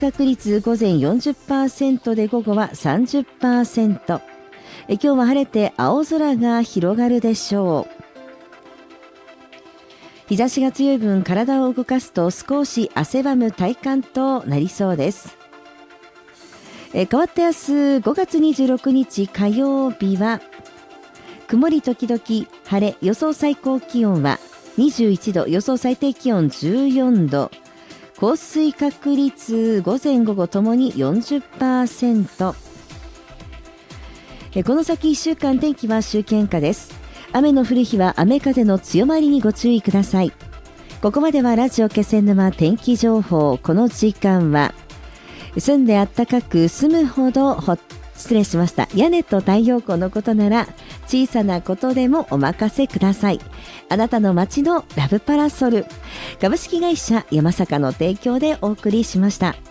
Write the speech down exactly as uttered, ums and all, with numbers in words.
確率午前 よんじゅっパーセント で午後は さんじゅっパーセント。え今日は晴れて青空が広がるでしょう。日差しが強い分、体を動かすと少し汗ばむ体感となりそうです。え変わって明日ごがつにじゅうろくにち火曜日は曇り時々晴れ、予想最高気温はにじゅういちど、予想最低気温じゅうよんど、降水確率午前午後ともに よんじゅっパーセント。 えこの先いっしゅうかん天気は周期変化です。雨の降る日は雨風の強まりにご注意ください。ここまではラジオ気仙沼天気情報。この時間は住んであったかく住むほどほ失礼しました屋根と太陽光のことなら小さなことでもお任せください。あなたの街のラブパラソル、株式会社山坂の提供でお送りしました。